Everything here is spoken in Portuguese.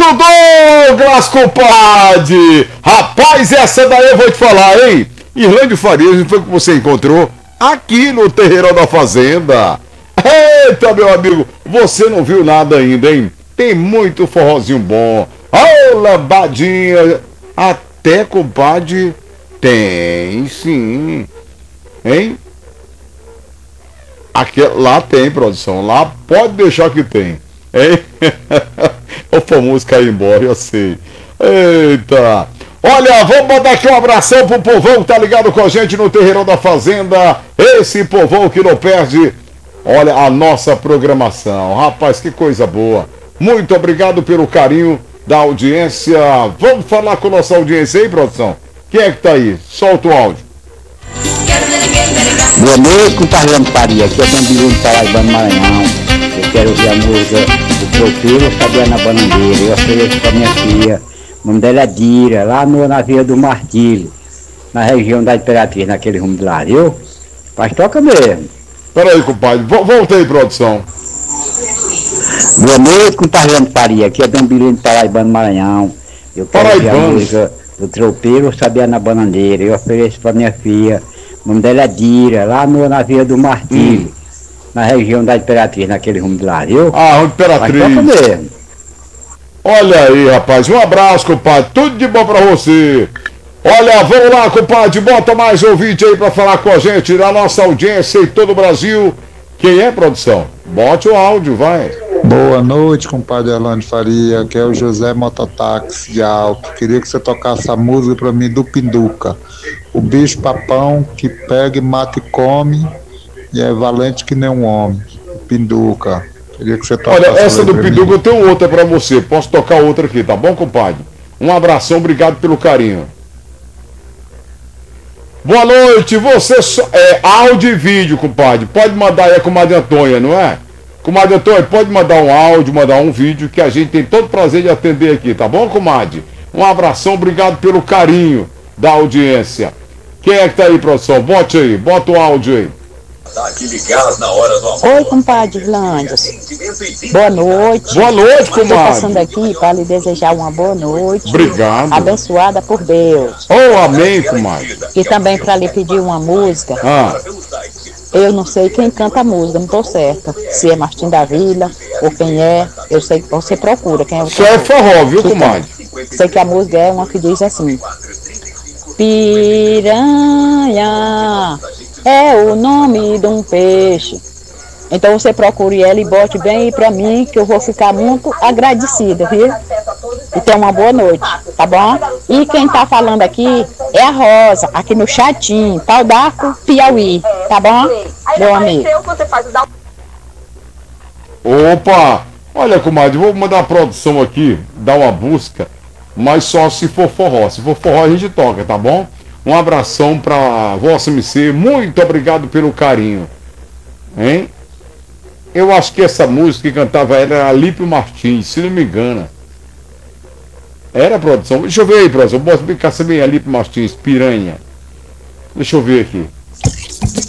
Douglas, compadre! Rapaz, essa daí eu vou te falar, hein? Irlande Farias, foi que você encontrou aqui no Terreirão da Fazenda. Eita, meu amigo, você não viu nada ainda, hein? Tem muito forrozinho bom. Ô, lambadinha. Até, compadre, tem sim. Hein? Aqui, lá tem, produção. Lá pode deixar que tem. Hein? O famoso cair embora, eu sei. Eita. Olha, vamos mandar aqui um abração pro povão que tá ligado com a gente no Terreirão da Fazenda. Esse povão que não perde, olha, a nossa programação. Rapaz, que coisa boa. Muito obrigado pelo carinho da audiência. Vamos falar com a nossa audiência aí, produção? Quem é que tá aí? Solta o áudio. Boa noite, compadre Lamparia. Aqui é Bambilu do Paraibano, Maranhão. Eu quero ouvir a música do Tropeiro, Fabiana Banandeira. Eu ofereço pra minha filha. O nome dela é Dira, lá na Vila do Martírio, na região da Imperatriz, naquele rumo de lá, viu? Mas toca mesmo. Peraí, compadre. Volta aí, produção. Boa noite, compadre Lamparia. Aqui é Bambilu do Paraibano, Maranhão. Eu quero ouvir a música do Tropeiro, Fabiana Banandeira. Eu ofereço pra minha filha. O nome dela é Dira, lá na Vila do Martírio, na região da Imperatriz, naquele rumo de lá, viu? Ah, Imperatriz. Mas toca mesmo. Olha aí, rapaz. Um abraço, compadre. Tudo de bom pra você. Olha, vamos lá, compadre. Bota mais ouvinte aí pra falar com a gente, da nossa audiência em todo o Brasil. Quem é, produção? Bote o áudio, vai. Boa noite, compadre Erlande Faria, que é o José Mototáxi de Alto. Queria que você tocasse a música pra mim do Pinduca. O bicho papão que pega e mata e come, e é valente que nem um homem. Pinduca. Queria que você tocasse. Olha, essa do Pinduca eu tenho outra pra você. Posso tocar outra aqui, tá bom, compadre? Um abração, obrigado pelo carinho. Boa noite, você áudio e vídeo, compadre. Pode mandar aí a comadre Antônia, não é? Comadre Antônia, pode mandar um áudio, mandar um vídeo, que a gente tem todo prazer de atender aqui, tá bom, comadre? Um abração, obrigado pelo carinho da audiência. Quem é que tá aí, produção? Bote aí, bota o áudio aí. Oi, compadre Vlandes. Boa noite. Boa noite, comadre. Estou passando aqui para lhe desejar uma boa noite. Obrigado. Abençoada por Deus. Oh, amém, comadre. E também para lhe pedir uma música. Eu não sei quem canta a música, não estou certa. Se é Martim da Vila ou quem é. Eu sei que você procura quem é o cantor. Só é forró, viu, comadre? Sei que a música é uma que diz assim: Piranha é o nome de um peixe. Então você procure ela e bote bem aí pra mim, que eu vou ficar muito agradecida, viu? E tenha uma boa noite, tá bom? E quem tá falando aqui é a Rosa, aqui no Chatinho, Pau d'Arco, Piauí, tá bom? Meu amigo. Opa! Olha, comadre, vou mandar a produção aqui, dar uma busca, mas só se for forró. Se for forró a gente toca, tá bom? Um abração pra Vossa MC, muito obrigado pelo carinho. Hein? Eu acho que essa música que cantava era Alípio Martins, se não me engano. Era, produção? Deixa eu ver aí, produção. Posso ficar sabendo Alípio Martins, Piranha. Deixa eu ver aqui.